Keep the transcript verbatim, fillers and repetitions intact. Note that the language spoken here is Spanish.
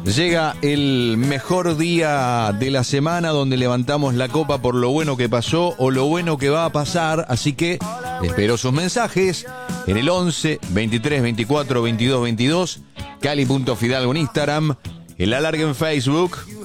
Llega el mejor día de la semana donde levantamos la copa por lo bueno que pasó o lo bueno que va a pasar. Así que espero sus mensajes en el once, veintitrés, veinticuatro, veintidós, veintidós, cali punto fidalgo en Instagram, el alargue en Facebook